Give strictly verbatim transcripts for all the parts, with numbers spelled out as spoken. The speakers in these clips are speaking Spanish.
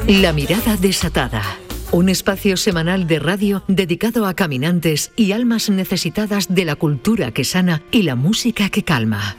La mirada desatada. Un espacio semanal de radio dedicado a caminantes y almas necesitadas de la cultura que sana y la música que calma.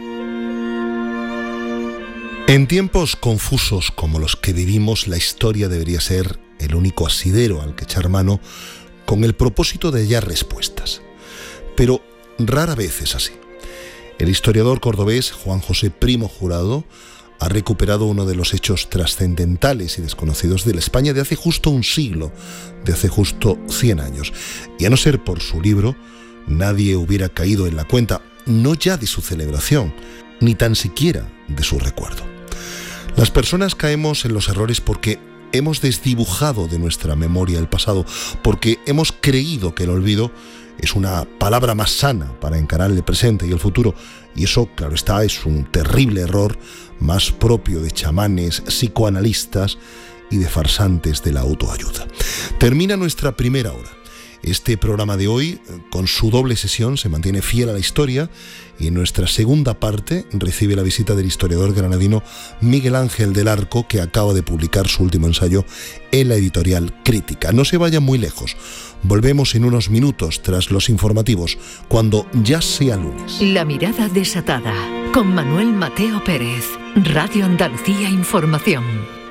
En tiempos confusos como los que vivimos, la historia debería ser el único asidero al que echar mano con el propósito de hallar respuestas. Pero rara vez es así. El historiador cordobés Juan José Primo Jurado ha recuperado uno de los hechos trascendentales y desconocidos de la España de hace justo un siglo, de hace justo cien años. Y a no ser por su libro, nadie hubiera caído en la cuenta, no ya de su celebración, ni tan siquiera de su recuerdo. Las personas caemos en los errores porque hemos desdibujado de nuestra memoria el pasado, porque hemos creído que el olvido es una palabra más sana para encarar el presente y el futuro, y eso, claro está, es un terrible error más propio de chamanes, psicoanalistas y de farsantes de la autoayuda. Termina nuestra primera hora. Este programa de hoy, con su doble sesión, se mantiene fiel a la historia y en nuestra segunda parte recibe la visita del historiador granadino Miguel Ángel del Arco, que acaba de publicar su último ensayo en la editorial Crítica. No se vayan muy lejos. Volvemos en unos minutos tras los informativos, cuando ya sea lunes. La mirada desatada, con Manuel Mateo Pérez, Radio Andalucía Información.